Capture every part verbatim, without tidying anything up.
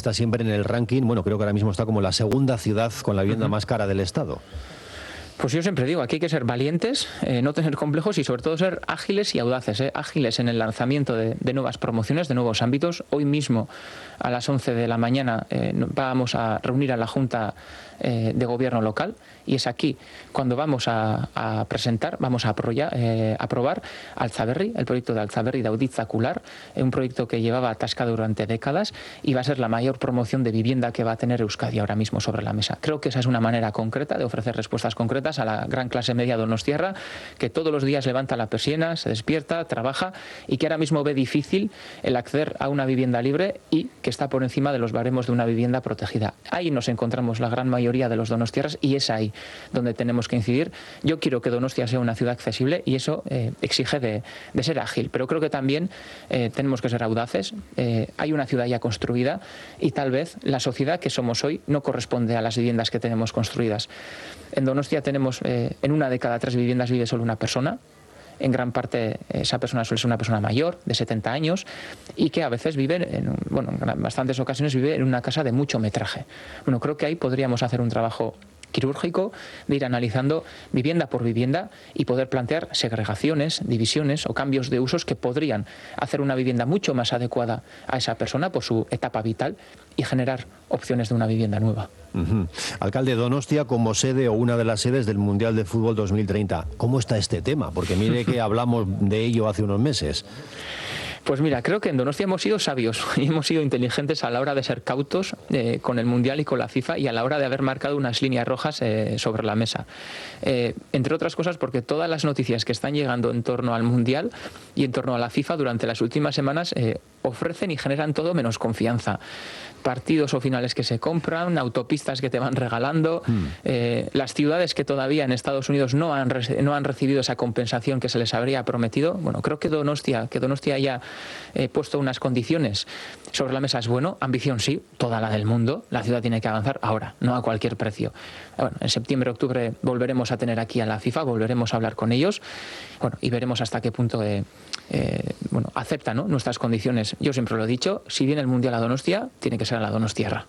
está siempre en el ranking. Bueno, creo que ahora mismo está como la segunda ciudad con la vivienda uh-huh. más cara del estado. Pues yo siempre digo, aquí hay que ser valientes, eh, no tener complejos y sobre todo ser ágiles y audaces, eh, ágiles en el lanzamiento de, de nuevas promociones, de nuevos ámbitos. Hoy mismo a las once de la mañana eh, vamos a reunir a la Junta eh, de Gobierno local y es aquí cuando vamos a, a presentar, vamos a aprobar, eh, aprobar Altzaberri, el proyecto de Altzaberri de Auditzacular, eh, un proyecto que llevaba atascado durante décadas y va a ser la mayor promoción de vivienda que va a tener Euskadi ahora mismo sobre la mesa. Creo que esa es una manera concreta de ofrecer respuestas concretas a la gran clase media donostiarra, que todos los días levanta la persiana, se despierta, trabaja y que ahora mismo ve difícil el acceder a una vivienda libre y que está por encima de los baremos de una vivienda protegida. Ahí nos encontramos la gran mayoría de los donostiarras y es ahí donde tenemos que incidir. Yo quiero que Donostia sea una ciudad accesible y eso eh, exige de, de ser ágil, pero creo que también eh, tenemos que ser audaces. Eh, hay una ciudad ya construida y tal vez la sociedad que somos hoy no corresponde a las viviendas que tenemos construidas. En Donostia tenemos, eh, en una de cada tres viviendas vive solo una persona. En gran parte esa persona suele ser una persona mayor, de setenta años, y que a veces vive, en, bueno, en bastantes ocasiones vive en una casa de mucho metraje. Bueno, creo que ahí podríamos hacer un trabajo quirúrgico de ir analizando vivienda por vivienda y poder plantear segregaciones, divisiones o cambios de usos que podrían hacer una vivienda mucho más adecuada a esa persona por su etapa vital y generar opciones de una vivienda nueva. Uh-huh. Alcalde, Donostia como sede o una de las sedes del Mundial de Fútbol dos mil treinta. ¿Cómo está este tema? Porque mire que hablamos de ello hace unos meses. Pues mira, creo que en Donostia hemos sido sabios y hemos sido inteligentes a la hora de ser cautos eh, con el Mundial y con la FIFA y a la hora de haber marcado unas líneas rojas eh, sobre la mesa. Eh, entre otras cosas porque todas las noticias que están llegando en torno al Mundial y en torno a la FIFA durante las últimas semanas eh, ofrecen y generan todo menos confianza. Partidos o finales que se compran, autopistas que te van regalando, mm. eh, las ciudades que todavía en Estados Unidos no han, re- no han recibido esa compensación que se les habría prometido. Bueno, creo que Donostia, que Donostia haya eh, puesto unas condiciones sobre la mesa es bueno, ambición sí, toda la del mundo, la ciudad tiene que avanzar ahora, no a cualquier precio. Bueno, en septiembre, octubre volveremos a tener aquí a la FIFA, volveremos a hablar con ellos, bueno, y veremos hasta qué punto eh, eh, bueno, aceptan, ¿no?, nuestras condiciones. Yo siempre lo he dicho, si viene el Mundial a Donostia, tiene que ser a la Donostiarra.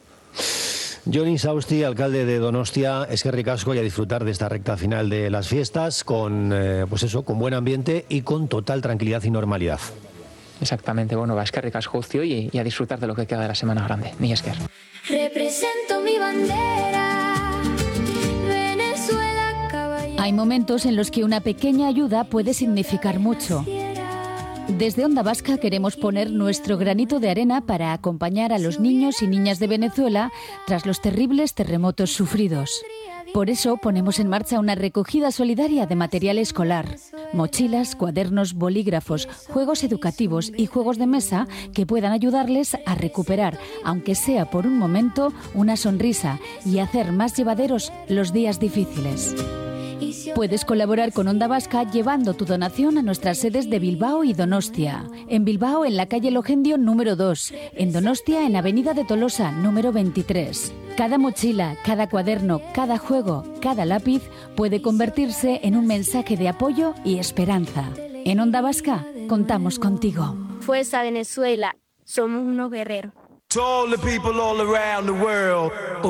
Jon Insausti, alcalde de Donostia, eskerrik asko y a disfrutar de esta recta final de las fiestas con, eh, pues eso, con buen ambiente y con total tranquilidad y normalidad. Exactamente, bueno, va, eskerrik asko y, y a disfrutar de lo que queda de la Semana Grande. Ni esker. Represento mi bandera, Venezuela, caballero. Hay momentos en los que una pequeña ayuda puede significar mucho. Desde Onda Vasca queremos poner nuestro granito de arena para acompañar a los niños y niñas de Venezuela tras los terribles terremotos sufridos. Por eso ponemos en marcha una recogida solidaria de material escolar, mochilas, cuadernos, bolígrafos, juegos educativos y juegos de mesa que puedan ayudarles a recuperar, aunque sea por un momento, una sonrisa y hacer más llevaderos los días difíciles. Puedes colaborar con Onda Vasca llevando tu donación a nuestras sedes de Bilbao y Donostia. En Bilbao, en la calle Logendio número dos. En Donostia, en Avenida de Tolosa número veintitrés. Cada mochila, cada cuaderno, cada juego, cada lápiz puede convertirse en un mensaje de apoyo y esperanza. En Onda Vasca, contamos contigo. Fuerza Venezuela, somos unos guerreros. To all the people all around the world.